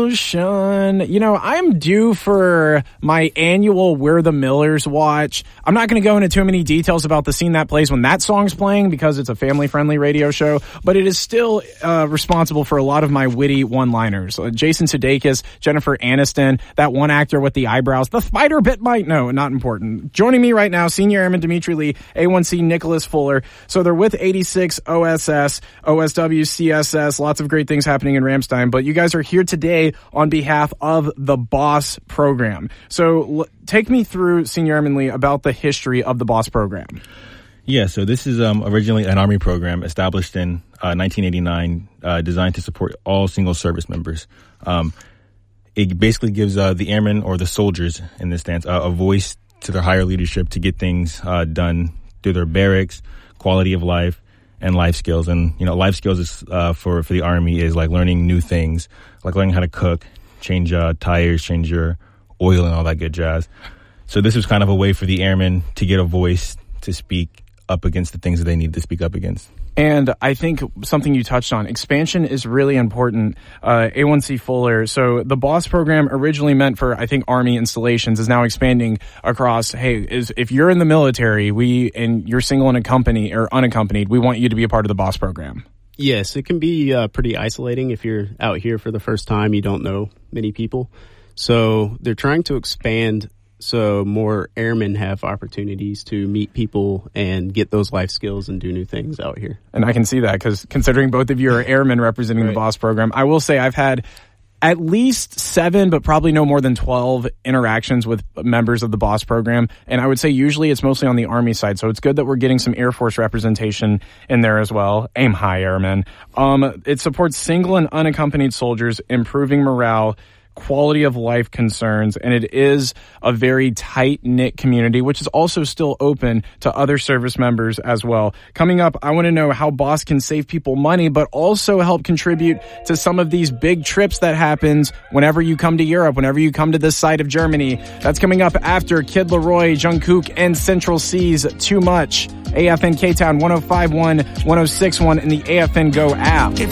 Ocean. You know, I'm due for my annual We're the Millers watch. I'm not going to go into too many details about the scene that plays when that song's playing because it's a family-friendly radio show, but it is still responsible for a lot of my witty one-liners. Jason Sudeikis, Jennifer Aniston, that one actor with the eyebrows, the spider bit my... No, not important. Joining me right now, Senior Airman Dimitri Lee, A1C Nicholas Fuller. So they're with 86 OSS, OSW, CSS, lots of great things happening in Ramstein, but you guys are here today on behalf of the BOSS program. So take me through, Senior Airman Lee, about the history of the BOSS program. Yeah, so this is originally an Army program established in 1989, designed to support all single service members. It basically gives the airmen, or the soldiers in this stance, a voice to their higher leadership to get things done through their barracks, quality of life, and life skills. And, you know, life skills is, for the Army is like learning new things, like learning how to cook, change tires, change your oil and all that good jazz. So this was kind of a way for the airmen to get a voice to speak up against the things that they need to speak up against. And I think something you touched on, expansion is really important. A1C Fuller. So the BOSS program, originally meant for, I think, Army installations, is now expanding across, if you're in the military, and you're single and unaccompanied, we want you to be a part of the BOSS program. Yes, it can be pretty isolating if you're out here for the first time, you don't know many people. So they're trying to expand so more airmen have opportunities to meet people and get those life skills and do new things out here. And I can see that because considering both of you are airmen representing the BOSS program, I will say I've had at least 7, but probably no more than 12 interactions with members of the BOSS program. And I would say usually it's mostly on the Army side. So it's good that we're getting some Air Force representation in there as well. Aim high, airmen. It supports single and unaccompanied soldiers, improving morale, quality of life concerns, and it is a very tight-knit community, which is also still open to other service members as well. Coming up, I want to know how BOSS can save people money, but also help contribute to some of these big trips that happens whenever you come to Europe, whenever you come to this side of Germany. That's coming up after Kid Laroi, Jungkook, and Central C's Too Much. AFN K-Town 105.1, 106.1, and the AFN Go app.